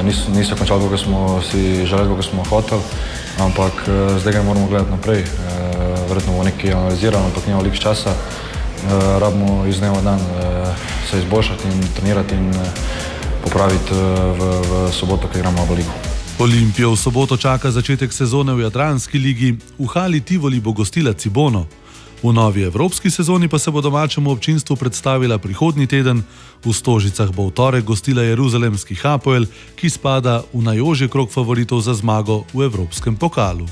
niso končali, kako smo si želeli, kako smo hoteli, ampak zdaj ga moramo gledati naprej. Verjetno bomo nekaj analizirali, ampak nimamo veliko časa. Rabimo iz dneva v dan se izboljšati in trenirati in popraviti v soboto, ko igramo v ligo. Olimpijo v soboto čaka začetek sezone v Jadranski ligi, v hali Tivoli bo gostila Cibono. V novi evropski sezoni pa se bo domačemu občinstvu predstavila prihodnji teden. V Stožicah bo v torek gostila jeruzalemski Hapoel, ki spada v najožji krog favoritov za zmago v evropskem pokalu.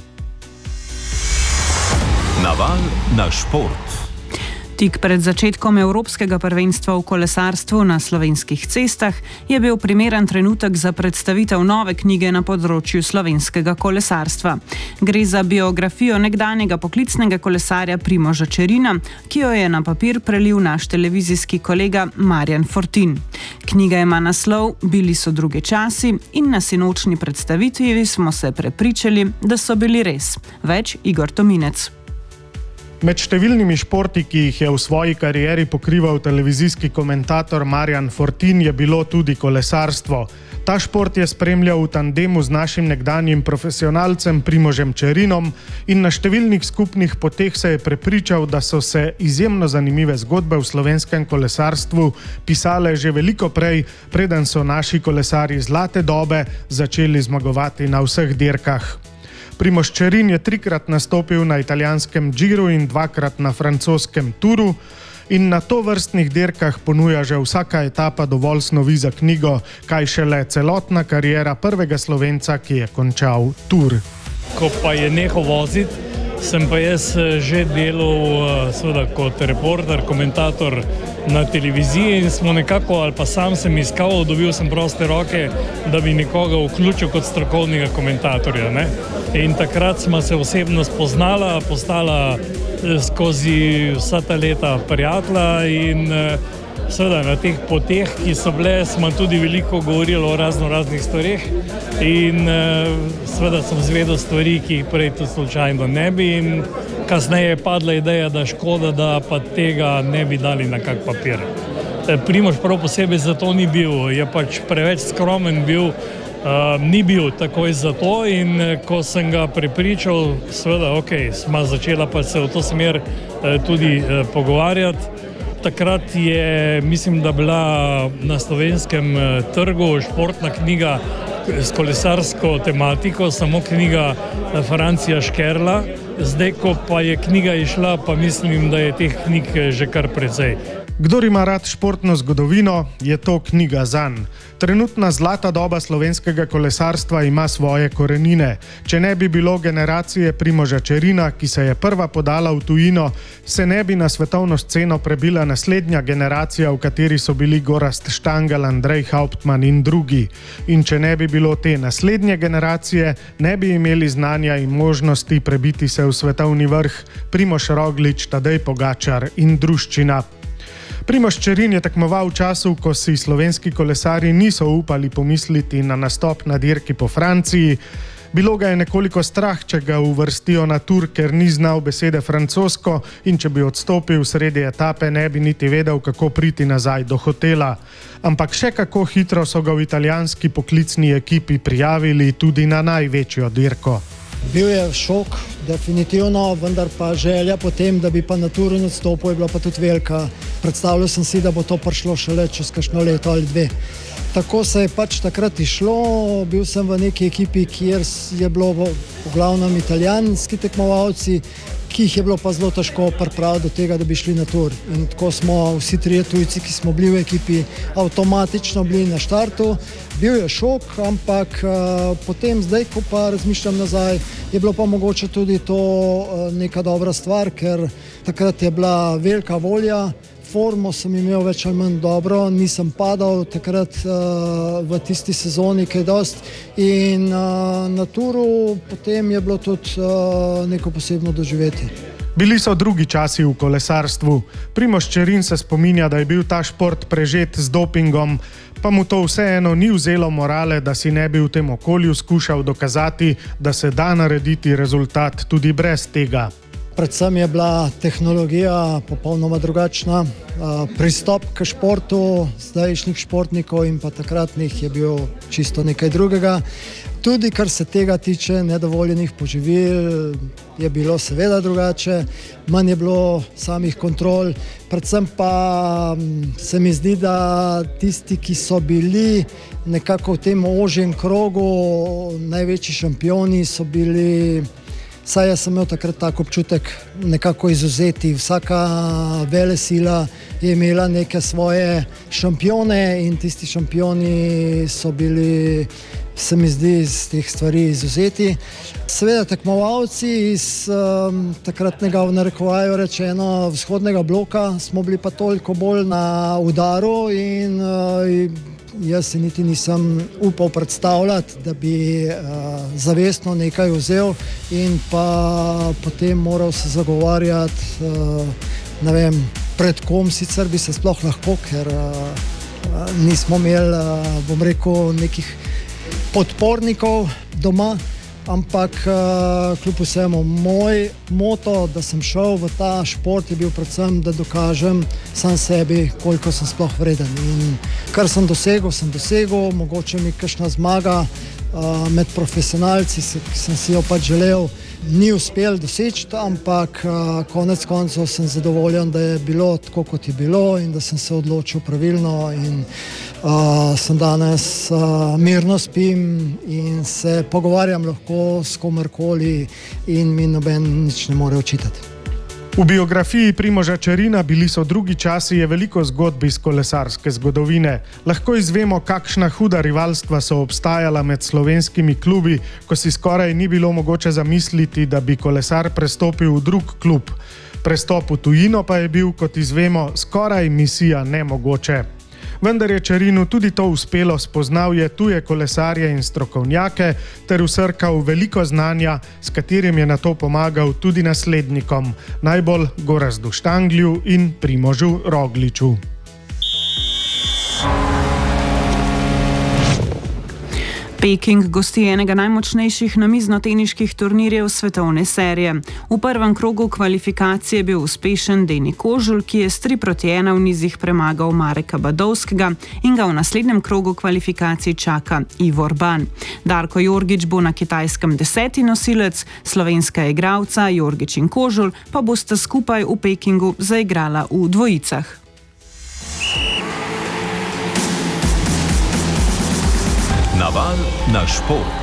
Naval na šport. Tik pred začetkom Evropskega prvenstva v kolesarstvu na slovenskih cestah je bil primeren trenutek za predstavitev nove knjige na področju slovenskega kolesarstva. Gre za biografijo nekdanjega poklicnega kolesarja Primoža Čerina, ki jo je na papir prelil naš televizijski kolega Marjan Fortin. Knjiga ima naslov Bili so drugi časi in na sinočni predstavitvi smo se prepričali, da so bili res. Več Igor Tominec. Med številnimi športi, ki jih je v svoji karieri pokrival televizijski komentator Marjan Fortin, je bilo tudi kolesarstvo. Ta šport je spremljal v tandemu z našim nekdanjim profesionalcem Primožem Čerinom in na številnih skupnih poteh se je prepričal, da so se izjemno zanimive zgodbe v slovenskem kolesarstvu pisale že veliko prej, preden so naši kolesarji zlate dobe začeli zmagovati na vseh dirkah. Primož Čerin je 3-krat nastopil na italijanskem Giru in 2-krat na francoskem Touru in na tovrstnih dirkah ponuja že vsaka etapa dovolj snovi za knjigo, kaj šele celotna kariera prvega Slovenca, ki je končal Tour. Ko pa je nehal voziti, sem pa jaz že delal seveda kot reporter, komentator na televiziji in smo nekako, ali pa sam sem iskal, dobil sem proste roke, da bi nekoga vključil kot strokovnega komentatorja, ne? In takrat smo se osebno spoznala, postala skozi vsa ta leta prijatelja in seveda na teh poteh, ki so bile, smo tudi veliko govorili o raznih stvareh in seveda sem zvedel stvari, ki jih prej tudi slučajno ne bi in kasneje je padla ideja, da škoda, da pa tega ne bi dali na kak papir. Primož prav posebej zato ni bil, je pač preveč skromen bil, ni bil takoj za to in ko sem ga prepričal, seveda, sva začela pa se v to smer tudi pogovarjati. Takrat je, mislim, da bila na slovenskem trgu športna knjiga s kolesarsko tematiko, samo knjiga Francija Škerla. Zdaj, ko pa je knjiga išla, pa mislim, da je teh knjig že kar precej. Kdor ima rad športno zgodovino, je to knjiga zanj. Trenutna zlata doba slovenskega kolesarstva ima svoje korenine. Če ne bi bilo generacije Primoža Čerina, ki se je prva podala v tujino, se ne bi na svetovno sceno prebila naslednja generacija, v kateri so bili Gorazd Štangl, Andrej Hauptmann in drugi. In če ne bi bilo te naslednje generacije, ne bi imeli znanja in možnosti prebiti se v svetovni vrh Primož Roglič, Tadej Pogačar in druščina. Primož Čerin je tekmoval v času, ko si slovenski kolesarji niso upali pomisliti na nastop na dirki po Franciji. Bilo ga je nekoliko strah, če ga uvrstijo na Tour, ker ni znal besede francosko in če bi odstopil sredi etape, ne bi niti vedel, kako priti nazaj do hotela. Ampak še kako hitro so ga v italijanski poklicni ekipi prijavili tudi na največjo dirko. Bil je šok, definitivno, vendar pa želja potem, da bi pa na Touru nastopil, je bila pa tudi velika. Predstavljal sem si, da bo to prišlo šele čez kakšno leto ali dve. Tako se je pač takrat išlo, bil sem v neki ekipi, kjer je bilo v glavnem italijanski tekmovalci, ki jih je bilo pa zelo težko pripraviti do tega, da bi šli na Tour. In tako smo vsi trije tujci, ki smo bili v ekipi, avtomatično bili na štartu. Bil je šok, ampak potem zdaj, ko pa razmišljam nazaj, je bilo pa mogoče tudi to neka dobra stvar, ker takrat je bila velika volja, formo sem imel več ali manj dobro, nisem padal takrat v tisti sezoni kaj dost in na Touru potem je bilo tudi neko posebno doživetje. Bili so drugi časi v kolesarstvu. Primož Čerin se spominja, da je bil ta šport prežet z dopingom, pa mu to vseeno ni vzelo morale, da si ne bi v tem okolju skušal dokazati, da se da narediti rezultat tudi brez tega. Predvsem je bila tehnologija popolnoma drugačna, pristop k športu zdajšnjih športnikov in pa takratnih je bil čisto nekaj drugega. Tudi kar se tega tiče nedovoljenih poživil, je bilo seveda drugače, manj je bilo samih kontrol, predvsem pa se mi zdi, da tisti, ki so bili nekako v tem ožjem krogu, največji šampioni so bili, saj jaz sem imel takrat tak občutek, nekako izvzeti. Vsaka velesila je imela neke svoje šampione in tisti šampioni so bili, se mi zdi, iz teh stvari izvzeti. Seveda tekmovalci iz takratnega, v narekovaju rečeno, vzhodnega bloka smo bili pa toliko bolj na udaru in jaz si niti nisem upal predstavljati, da bi zavestno nekaj vzel in pa potem moral se zagovarjati, ne vem, pred kom sicer bi se sploh lahko, ker nismo imeli, bom rekel, nekih podpornikov doma, ampak kljub vsemu moj moto, da sem šel v ta šport, je bil predvsem, da dokažem sam sebi, koliko sem sploh vreden. In kar sem dosegel, mogoče mi kakšna zmaga med profesionalci, ki sem si jo pač želel, ni uspel doseči, ampak konec koncev sem zadovoljen, da je bilo tako, kot je bilo in da sem se odločil pravilno in sem danes mirno spim in se pogovarjam lahko s komarkoli in mi noben nič ne more očitati. V biografiji Primoža Čerina Bili so drugi časi je veliko zgodb iz kolesarske zgodovine. Lahko izvemo, kakšna huda rivalstva so obstajala med slovenskimi klubi, ko si skoraj ni bilo mogoče zamisliti, da bi kolesar prestopil v drug klub. Prestop v tujino pa je bil, kot izvemo, skoraj misija nemogoče. Vendar je Čerinu tudi to uspelo, spoznal je tuje kolesarje in strokovnjake ter vsrkal veliko znanja, s katerim je nato pomagal tudi naslednikom, najbolj Gorazdu Štanglju in Primožu Rogliču. Peking gosti enega najmočnejših namiznoteniških turnirjev svetovne serije. V prvem krogu kvalifikacije je bil uspešen Deni Kožul, ki je s 3:1 v nizih premagal Mareka Badovskega in ga v naslednjem krogu kvalifikacij čaka Ivor Ban. Darko Jorgič bo na Kitajskem 10. nosilec, slovenska igralca Jorgič in Kožul pa bosta skupaj v Pekingu zaigrala v dvojicah. Naval na šport.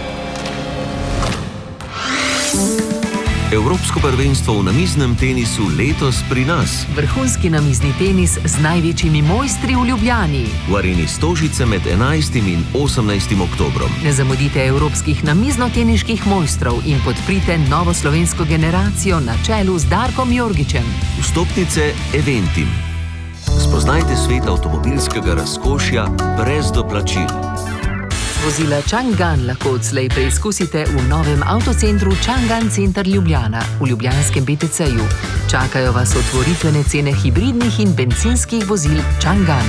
Evropsko prvenstvo v namiznem tenisu letos pri nas. Vrhunski namizni tenis z največjimi mojstri v Ljubljani. V areni Stožice med 11. in 18. oktobrom. Ne zamudite evropskih namiznoteniških mojstrov in podprite novo slovensko generacijo na čelu z Darkom Jorgičem. Vstopnice Eventim. Spoznajte svet avtomobilskega razkošja brez doplačil. Vozila Chang'an lahko odslej preizkusite v novem avtocentru Chang'an Center Ljubljana v ljubljanskem BTC-ju. Čakajo vas otvoritvene cene hibridnih in bencinskih vozil Chang'an.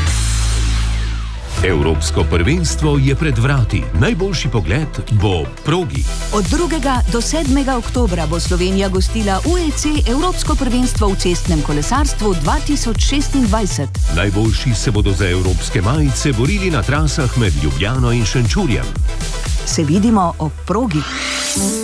Evropsko prvenstvo je pred vrati. Najboljši pogled bo progi. Od 2. do 7. oktobra bo Slovenija gostila UEC Evropsko prvenstvo v cestnem kolesarstvu 2026. Najboljši se bodo za evropske majice borili na trasah med Ljubljano in Šenčurjem. Se vidimo ob progi.